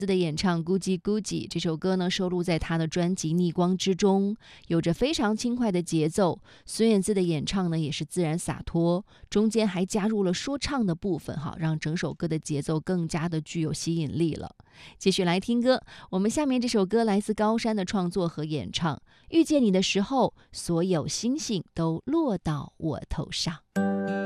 的演唱《咕叽咕叽》这首歌呢，收录在他的专辑《逆光》之中，有着非常轻快的节奏。孙燕姿的演唱呢，也是自然洒脱，中间还加入了说唱的部分，让整首歌的节奏更加的具有吸引力了。继续来听歌，我们下面这首歌来自高山的创作和演唱，遇见你的时候，所有星星都落到我头上。